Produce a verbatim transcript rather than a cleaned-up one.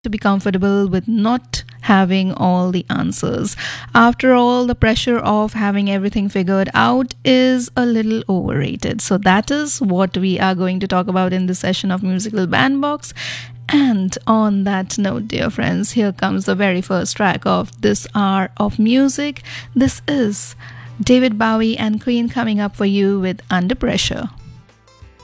to be comfortable with not having all the answers. After all, the pressure of having everything figured out is a little overrated. So, that is what we are going to talk about in this session of Musical Bandbox. And on that note, dear friends, here comes the very first track of this hour of music. This is David Bowie and Queen coming up for you with Under Pressure.